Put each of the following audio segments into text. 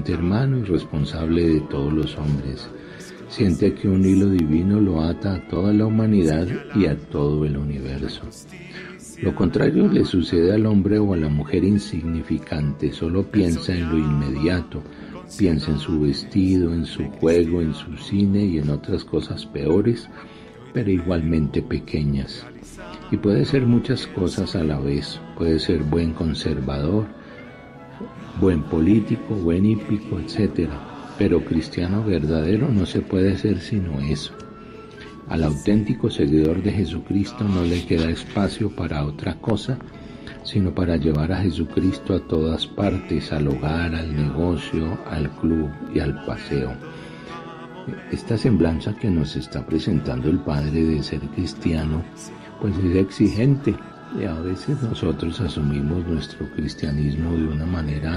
siente hermano y responsable de todos los hombres. Siente que un hilo divino lo ata a toda la humanidad y a todo el universo. Lo contrario le sucede al hombre o a la mujer insignificante, solo piensa en lo inmediato, piensa en su vestido, en su juego, en su cine y en otras cosas peores, pero igualmente pequeñas. Y puede ser muchas cosas a la vez, puede ser buen conservador, buen político, buen hípico, etc. Pero cristiano verdadero no se puede ser sino eso. Al auténtico seguidor de Jesucristo no le queda espacio para otra cosa, sino para llevar a Jesucristo a todas partes, al hogar, al negocio, al club y al paseo. Esta semblanza que nos está presentando el Padre de ser cristiano, pues es exigente, y a veces nosotros asumimos nuestro cristianismo de una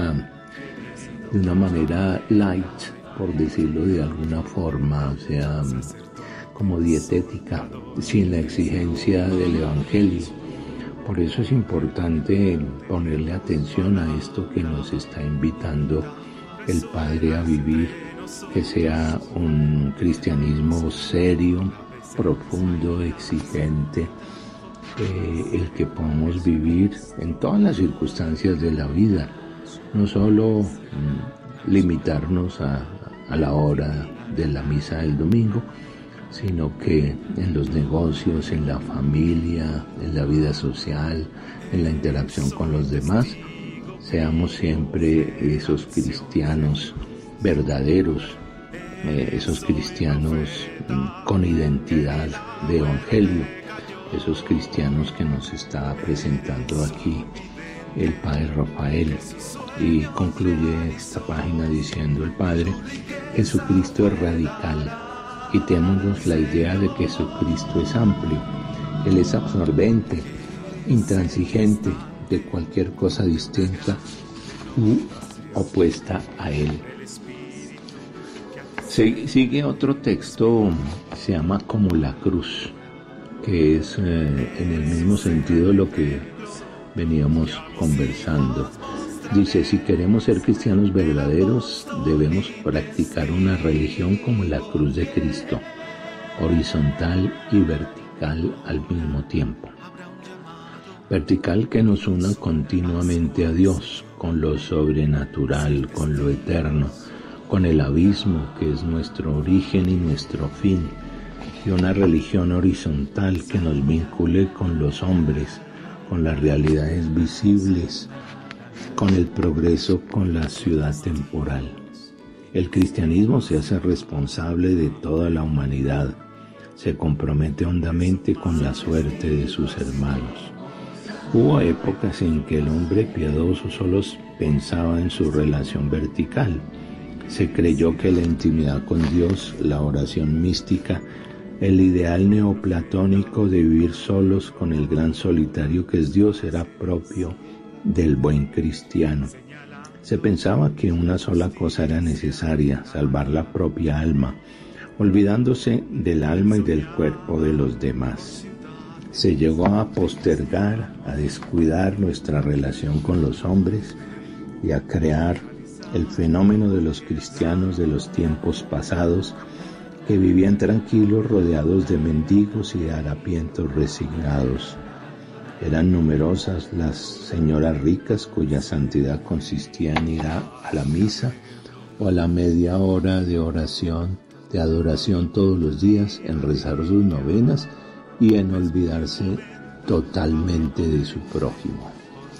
manera light, por decirlo de alguna forma, o sea, como dietética, sin la exigencia del Evangelio. Por eso es importante ponerle atención a esto que nos está invitando el Padre a vivir, que sea un cristianismo serio, profundo, exigente, el que podamos vivir en todas las circunstancias de la vida, no solo limitarnos a la hora de la misa del domingo, sino que en los negocios, en la familia, en la vida social, en la interacción con los demás, seamos siempre esos cristianos verdaderos, esos cristianos con identidad de evangelio, esos cristianos que nos está presentando aquí el Padre Rafael. Y concluye esta página diciendo el Padre: Jesucristo es radical. Quitémonos la idea de que Jesucristo es amplio. Él es absorbente, intransigente de cualquier cosa distinta u opuesta a Él. Sigue otro texto, se llama Como la cruz, que es en el mismo sentido de lo que veníamos conversando. Dice: si queremos ser cristianos verdaderos, debemos practicar una religión como la cruz de Cristo, horizontal y vertical al mismo tiempo. Vertical, que nos una continuamente a Dios, con lo sobrenatural, con lo eterno, con el abismo que es nuestro origen y nuestro fin, y una religión horizontal que nos vincule con los hombres, con las realidades visibles, con el progreso, con la ciudad temporal. El cristianismo se hace responsable de toda la humanidad, se compromete hondamente con la suerte de sus hermanos. Hubo épocas en que el hombre piadoso solo pensaba en su relación vertical. Se creyó que la intimidad con Dios, la oración mística, el ideal neoplatónico de vivir solos con el gran solitario que es Dios era propio del buen cristiano. Se pensaba que una sola cosa era necesaria: salvar la propia alma, olvidándose del alma y del cuerpo de los demás. Se llegó a postergar, a descuidar nuestra relación con los hombres y a crear el fenómeno de los cristianos de los tiempos pasados, que vivían tranquilos rodeados de mendigos y de harapientos resignados. Eran numerosas las señoras ricas cuya santidad consistía en ir a la misa o a la media hora de oración, de adoración todos los días, en rezar sus novenas y en olvidarse totalmente de su prójimo.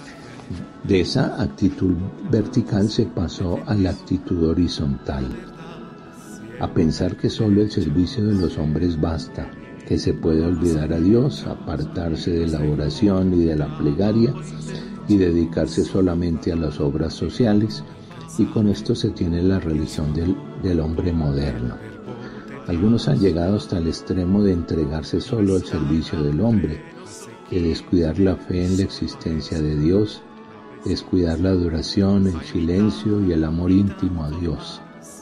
De esa actitud vertical se pasó a la actitud horizontal, a pensar que solo el servicio de los hombres basta, que se puede olvidar a Dios, apartarse de la oración y de la plegaria y dedicarse solamente a las obras sociales, y con esto se tiene la religión del hombre moderno. Algunos han llegado hasta el extremo de entregarse solo al servicio del hombre, de descuidar la fe en la existencia de Dios, descuidar la adoración, el silencio y el amor íntimo a Dios.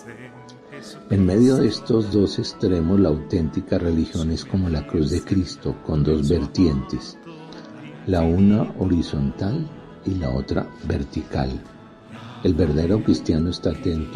En medio de estos dos extremos, la auténtica religión es como la cruz de Cristo, con dos vertientes, la una horizontal y la otra vertical. El verdadero cristiano está atento